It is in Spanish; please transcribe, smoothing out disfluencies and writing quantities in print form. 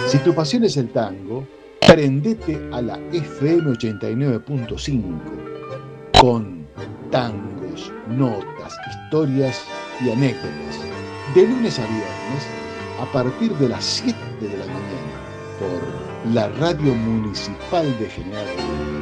Si tu pasión es el tango, prendete a la FM 89.5 con tangos, notas, historias y anécdotas. De lunes a viernes, a partir de las 7 de la mañana, por la Radio Municipal de General